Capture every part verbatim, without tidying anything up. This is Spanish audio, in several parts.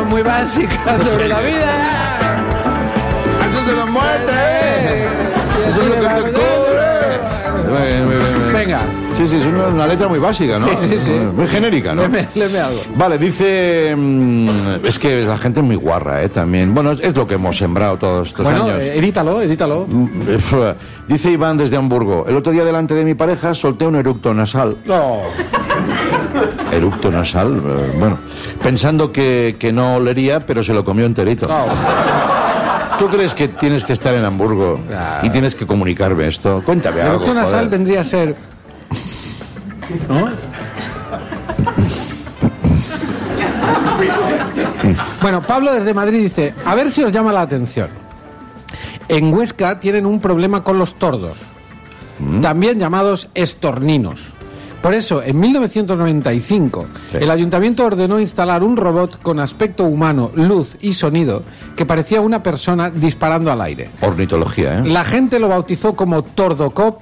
muy básica sobre la vida. Antes de la muerte. Eso es lo que te cubre. Muy bien, muy bien, muy bien. Venga. Sí, sí, es una, una letra muy básica, ¿no? Sí, sí, sí. Muy genérica, ¿no? Leme, leme algo. Vale, dice... Mmm, es que la gente es muy guarra, ¿eh? También. Bueno, es, es lo que hemos sembrado todos estos bueno, años. Bueno, eh, edítalo, edítalo. Dice Iván desde Hamburgo. El otro día delante de mi pareja solté un eructo nasal. No. Eructo nasal, eh, bueno. Pensando que, que no olería, pero se lo comió enterito. No. ¿Tú crees que tienes que estar en Hamburgo Claro. y tienes que comunicarme esto? Cuéntame El algo. eructo nasal joder. vendría a ser... ¿no? Bueno, Pablo desde Madrid dice, a ver si os llama la atención. En Huesca tienen un problema con los tordos, ¿Mm? también llamados estorninos. Por eso, en mil novecientos noventa y cinco, sí. el ayuntamiento ordenó instalar un robot con aspecto humano, luz y sonido que parecía una persona disparando al aire. Ornitología, ¿eh? La gente lo bautizó como Tordocop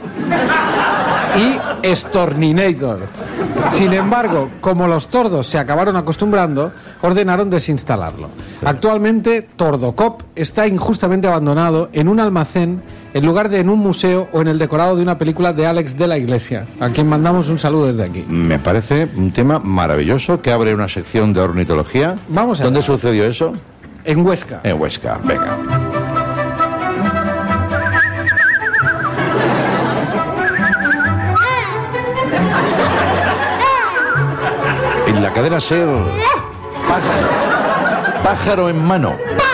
y Storninator. Sin embargo, como los tordos se acabaron acostumbrando, ordenaron desinstalarlo. Sí. Actualmente, Tordocop está injustamente abandonado en un almacén en lugar de en un museo o en el decorado de una película de Alex de la Iglesia, a quien mandamos un saludo desde aquí. Me parece un tema maravilloso que abre una sección de ornitología. Vamos a ¿Dónde ver. sucedió eso? En Huesca. En Huesca, venga. En la cadena SER, pájaro, pájaro en mano.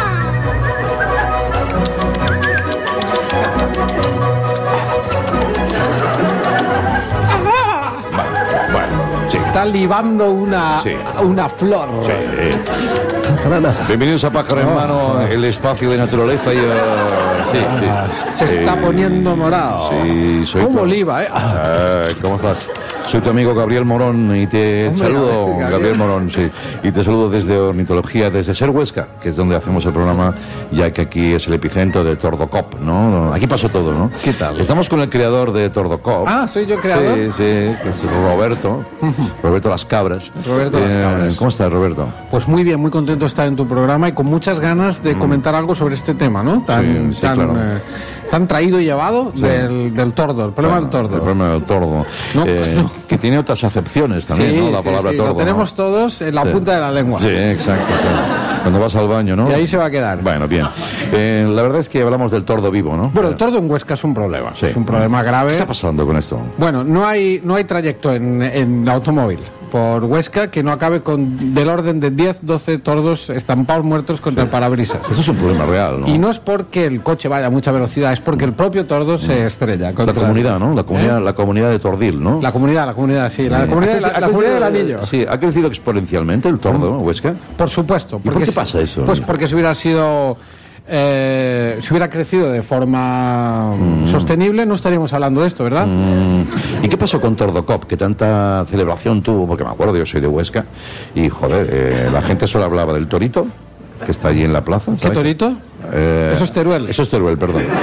Bueno, bueno, sí. Está libando una, Sí. una flor. Sí. Bienvenidos a Pájaro en Mano, el espacio de naturaleza y... Uh, sí, sí. Se está Eh, poniendo morado. Sí, soy Como tu- oliva, ¿eh? Ah, ¿cómo estás? Soy tu amigo Gabriel Morón y te Hombre, saludo, Gabriel. Gabriel Morón, sí. Y te saludo desde Ornitología, desde Ser Huesca, que es donde hacemos el programa, ya que aquí es el epicentro de Tordocop, ¿no? Aquí pasó todo, ¿no? ¿Qué tal? Estamos con el creador de Tordocop. Ah, ¿soy yo creador? Sí, sí, que es Roberto. Roberto Las Cabras. Roberto Las Cabras. ¿Cómo estás, Roberto? Pues muy bien, muy contento de estar en tu programa y con muchas ganas de comentar algo sobre este tema, ¿no? Tan, Sí, sí, tan, claro. eh, tan traído y llevado Sí. del, del tordo, el problema Bueno, del tordo. El problema del tordo. No, Eh, no. Que tiene otras acepciones también, Sí, ¿no? La sí, palabra sí, tordo. lo tenemos ¿no? todos en la Sí. punta de la lengua. Sí, exacto, sí. Cuando vas al baño, ¿no? Y ahí se va a quedar. Bueno, bien. Eh, la verdad es que hablamos del tordo vivo, ¿no? Bueno, el tordo en Huesca es un problema, Sí. es un problema grave. ¿Qué está pasando con esto? Bueno, no hay, no hay trayecto en, en automóvil por Huesca que no acabe con del orden de diez, doce tordos estampados muertos contra el parabrisas. Eso es un problema real, ¿no? Y no es porque el coche vaya a mucha velocidad, es porque el propio tordo se estrella. La contra- comunidad, ¿no? La comunidad, ¿Eh? la comunidad de Tordil, ¿no? La comunidad, la comunidad, sí. La Eh, comunidad, ha la, crecido- la ha comunidad del crecido- anillo. Sí, ha crecido exponencialmente el tordo, Huesca. Por supuesto. ¿Y por qué pasa eso? Pues porque si hubiera sido... Eh, si hubiera crecido de forma Mm. sostenible, no estaríamos hablando de esto, ¿verdad? Mm, ¿Y qué pasó con Tordocop? Que tanta celebración tuvo, porque me acuerdo, yo soy de Huesca, y joder, eh, la gente solo hablaba del torito, que está allí en la plaza. ¿Qué ¿sabes? torito? Eh, Eso es Teruel. Eso es Teruel, perdón. Eh,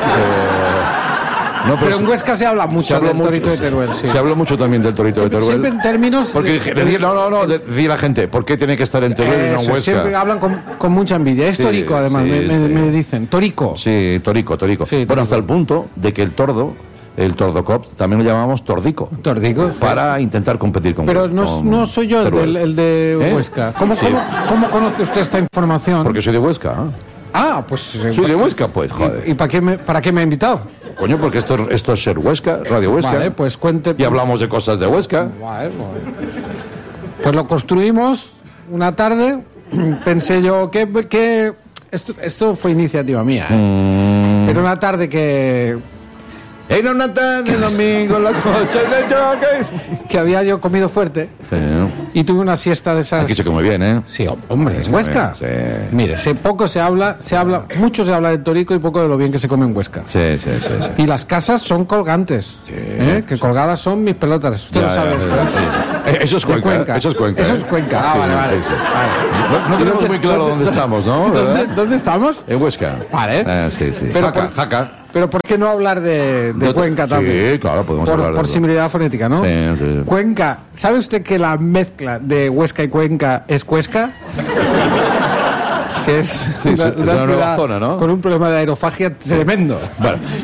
no, Pero en se- Huesca se habla mucho se habla del mucho- torito de Teruel, sí. Se habló mucho también del torito Siempre, de Teruel. siempre en términos... Porque de- decir, no, no, no, de- decir la gente, ¿por qué tiene que estar en Teruel y no en Eso, Huesca? siempre hablan con, con mucha envidia. Es Sí, torico, además, sí, me, me- sí. me dicen. Torico. Sí, torico, torico. Sí, bueno, torico. hasta el punto de que el tordo, el Tordocop, también lo llamamos tordico. Tordico. sí. Para intentar competir con Pero no, con no soy yo el, Teruel. del- el de ¿Eh? Huesca. ¿Cómo, Sí. cómo, cómo conoce usted esta información? Porque soy de Huesca. ¿eh? Ah, pues... eh, Soy de Huesca, pues, joder. ¿Y, y para, qué me, para qué me ha invitado? Coño, porque esto, esto es Ser Huesca, Radio Huesca. Vale, pues cuente... Y hablamos de cosas de Huesca. Vale, vale. Pues lo construimos una tarde. Pensé yo que... que esto, esto fue iniciativa mía. ¿eh? Mm. Era una tarde que... Era una tarde domingo, la coche de choque. que había yo comido fuerte Sí. y tuve una siesta de esas... Aquí se come bien, ¿eh? Sí, hombre, es Huesca. Sí. Mire, se, poco se habla, se habla, mucho se habla de Torico y poco de lo bien que se come en Huesca. Sí, sí, sí, sí. Y las casas son colgantes, Sí. ¿eh? Que colgadas son mis pelotas. Usted Ya, lo sabe. ya, esto, ya, ¿eh? sí, sí. Eh, Eso es De Cuenca. Eso es Cuenca. Eso ¿eh? es Cuenca. Ah, Sí, vale, vale. sí, sí. Vale. No, no tenemos ¿Dónde- muy claro dónde, dónde- estamos, ¿no? ¿Dónde, ¿Verdad? dónde estamos? En Huesca. Vale. Ah, sí, sí. Pero Jaca, por- Jaca. Pero ¿por qué no hablar de, de No te- Cuenca también? Sí, claro, podemos por, hablar de por eso. similaridad fonética, ¿no? Sí, sí, sí. Cuenca. ¿Sabe usted que la mezcla de Huesca y Cuenca es Cuesca? que es Sí, una, es una nueva ciudad zona, ¿no? con un problema de aerofagia tremendo. Bueno,